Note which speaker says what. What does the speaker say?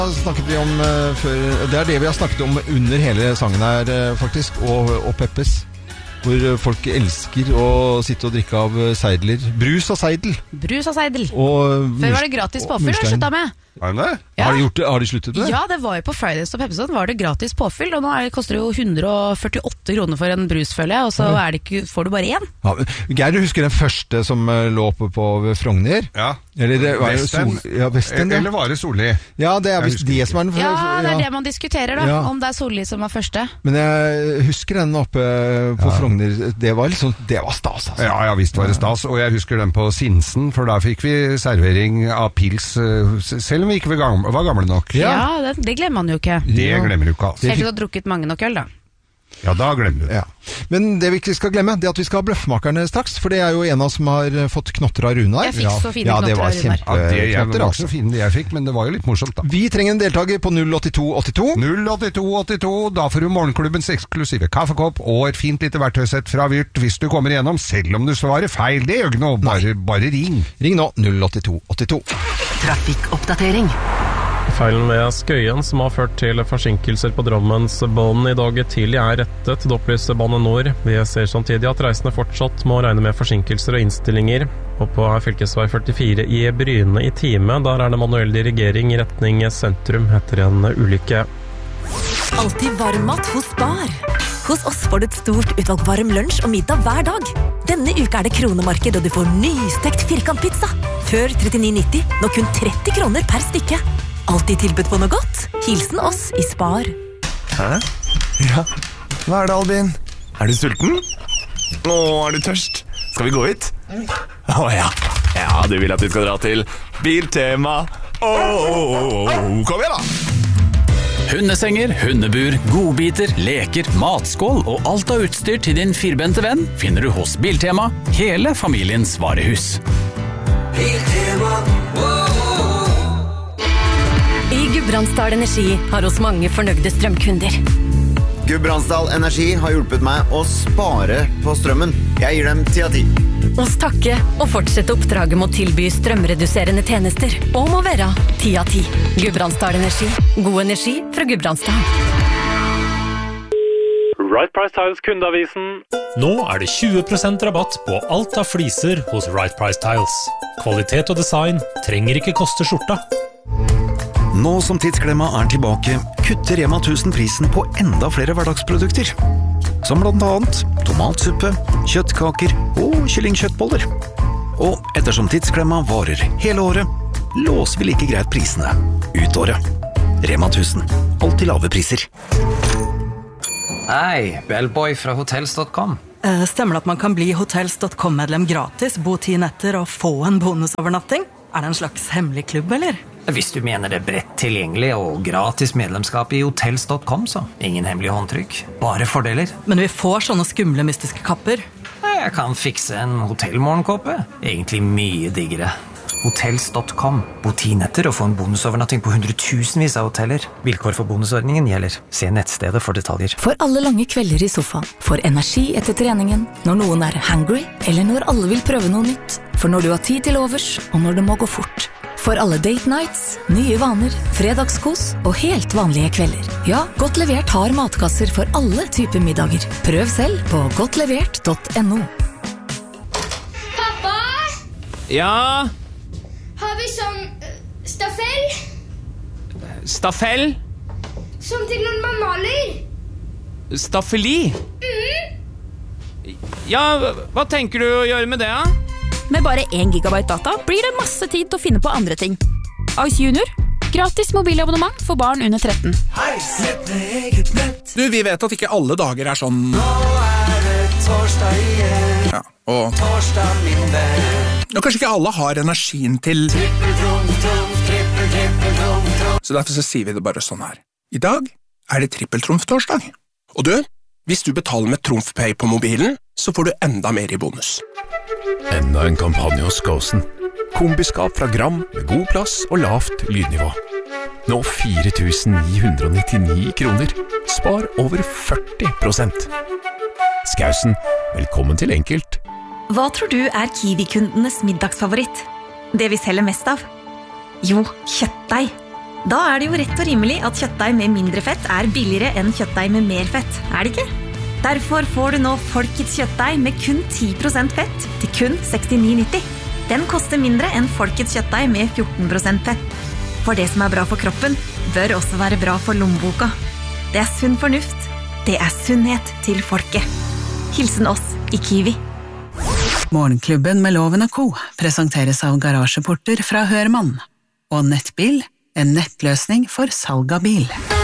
Speaker 1: Snakket vi om før. Det det vi har snakket om under hele sangen her, faktisk, og Peppes. Hvor folk elsker å sitte og drikke av seidler. Brus og seidel. Før var det gratis påfyll, har sluttet med.
Speaker 2: Er det?
Speaker 1: Ja. Har de sluttet med det?
Speaker 3: Ja, det var jo på Fridays og Pepperson var det gratis påfyll, og nå koster det jo 148 kroner for en brus, føler jeg, og så får du bare én.
Speaker 1: Ja, Geir, du husker den første som lå oppe på Frogner?
Speaker 2: Ja.
Speaker 1: Eller det var
Speaker 2: Vesten.
Speaker 1: Vesten,
Speaker 2: Eller var det Solli?
Speaker 1: Ja, det visst det som den.
Speaker 3: Ja, det det man diskuterer da, om det Solli som var første.
Speaker 1: Men jeg husker den oppe på Frogner, det var liksom, det var stas, altså.
Speaker 2: Ja, visst var det stas, og jeg husker den på Sinsen, for da fikk vi servering av pils, selv om vi ikke var gamle nok.
Speaker 3: Ja, det glemmer man jo ikke.
Speaker 2: Det glemmer du ikke, altså.
Speaker 3: Helt til du har drukket mange nok øl, da.
Speaker 2: Ja, da glemmer du det.
Speaker 1: Ja. Men det vi ikke skal glemme, det at vi skal ha Bløffmakerne straks, for det jo en av oss som har fått knotter av Runar.
Speaker 3: Jeg fikk så fine knotter av Runar.
Speaker 2: Ja, det var ikke så fine det jeg fikk, men det var jo litt morsomt da.
Speaker 1: Vi trenger en deltaker på 08282.
Speaker 2: 08282, da får du morgenklubbens eksklusive kaffekopp og et fint lite verktøysett fra Vyrt hvis du kommer igjennom, selv om du svarer feil. Det gjør ikke noe, bare ring. Ring nå, 08282.
Speaker 4: Trafikkoppdatering.
Speaker 5: Feilen ved Skøyen som har ført til forsinkelser på Drammensbanen i dag tidlig rettet, det opplyser Bane Nor. Vi ser samtidig at reisende fortsatt må regne med forsinkelser og innstillinger. Og på fylkesvei 44 i Bryne i time, der det manuell dirigering i retning sentrum etter en ulykke.
Speaker 6: Alltid varmmat hos Spar. Hos oss får du et stort utvalg varm lunsj og middag hver dag. Denne uka det kronemarked, og du får nystekt firkantpizza. Før 39,90, nå kun 30 kroner per stykke. Alltid tilbudt på noe godt. Hilsen oss i Spar.
Speaker 7: Hæ? Ja, hva det, Albin? Du sulten? Nå du tørst. Skal vi gå hit? Ja. Ja, du vil at vi skal dra til Biltema. Kom igjen da!
Speaker 8: Hundesenger, hundebur, godbiter, leker, matskål og alt av utstyr til din firbente venn finner du hos Biltema, hele familiens varehus.
Speaker 9: Biltema,
Speaker 6: I Gudbrandsdal Energi har oss mange fornøyde strømkunder.
Speaker 10: Gudbrandsdal Energi har hjulpet meg å spare på strømmen. Jeg gir dem 10 av 10.
Speaker 6: Oss takke og fortsette oppdraget med å tilby strømreduserende tjenester. Og må være 10 av 10. Gudbrandsdal Energi. God energi fra Gudbrandsdal.
Speaker 11: Right Price Tiles kundeavisen. Nå det 20% rabatt på alt av fliser hos Right Price Tiles. Kvalitet og design trenger ikke koste skjorta.
Speaker 12: Nå som tidsklemma tilbake, kutter Rema 1000 prisen på enda flere hverdagsprodukter. Som blant annet tomatsuppe, kjøttkaker og kyllingkjøttboller. Og ettersom tidsklemma varer hele året, låser vi like greit prisene ut året. Rema 1000. Alltid lave priser.
Speaker 13: Hei, Bellboy fra hotels.com.
Speaker 14: Stemmer det at man kan bli hotels.com-medlem gratis, bo 10 netter og få en bonusovernatting? Det en slags hemmelig klubb, eller?
Speaker 13: Hvis du mener det bredt tilgjengelig og gratis medlemskap i hotels.com, så ingen hemmelige håndtrykk, bare fordeler.
Speaker 14: Men vi får sånne skumle mystiske kapper.
Speaker 13: Jeg kan fikse en hotellmorgenkåpe. Egentlig mye diggere. Hotels.com. Bo 10 netter og få en bonusovernatting på 100,000vis av hoteller. Vilkår for bonusordningen gjelder. Se nettstedet for detaljer.
Speaker 6: For alle lange kvelder i sofaen. For energi etter treningen. Når noen hungry, eller når alle vil prøve noe nytt. For når du har tid til overs, og når det må gå fort. For alle date nights, nye vaner, fredagskos og helt vanlige kvelder. Ja, Godt Levert har matkasser for alle typer middager. Prøv selv på godtlevert.no.
Speaker 15: Pappa?
Speaker 16: Ja?
Speaker 15: Har vi sånn staffell?
Speaker 16: Staffell?
Speaker 15: Som til noen man maler?
Speaker 16: Staffeli? Ja, hva tenker du å gjøre med det, da?
Speaker 17: Med bare 1 gigabyte data blir det masse tid til å finne på andre ting. Ice Junior. Gratis mobilabonnement for barn under 13.
Speaker 9: Hei, sett med eget nett.
Speaker 18: Du, vi vet at ikke alle dager sånn.
Speaker 9: Nå det torsdag igjen.
Speaker 18: Ja, og
Speaker 9: torsdag, min venn.
Speaker 18: Nå kanskje ikke alle har energien til
Speaker 9: Trippeltrumf, trippeltrumf.
Speaker 18: Så derfor så sier vi det bare sånn her. I dag det trippeltrumf-torsdag. Og du, hvis du betaler med TrumfPay på mobilen, så får du enda mer i bonus.
Speaker 19: Enda en kampanje hos Skåsen. Kombiskap fra Gram med god plass og lavt lydnivå. Nå 4.999 kroner. Spar over 40%. Skåsen, velkommen til Enkelt.
Speaker 20: Hva tror du Kiwi-kundenes middagsfavoritt? Det vi selger mest av? Jo, kjøttdeig. Da det jo rett og rimelig at kjøttdeig med mindre fett billigere enn kjøttdeig med mer fett, det ikke? Derfor får du nå Folkets kjøttdeig med kun 10% fett til kun 69,90. Den koster mindre enn Folkets kjøttdeig med 14% fett. For det som bra for kroppen, bør også være bra for lommeboka. Det sunn fornuft. Det sunnhet til folket. Hilsen oss i Kiwi.
Speaker 21: Morgenklubben med Loven & Co. presenteres av garasjeporter fra Hørmann. Og Nettbil, en nettløsning for salg av bil.